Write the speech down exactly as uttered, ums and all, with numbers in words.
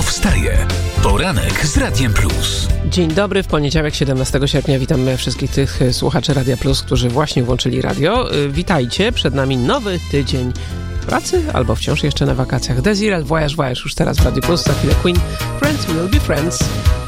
wstaje. Poranek z Radiem Plus. Dzień dobry, w poniedziałek siedemnastego sierpnia witam wszystkich tych słuchaczy Radia Plus, którzy właśnie włączyli radio. Witajcie, przed nami nowy tydzień pracy, albo wciąż jeszcze na wakacjach. Desiree, Voyage, Voyage już teraz w Radiu Plus, za chwilę Queen, Friends Will Be Friends.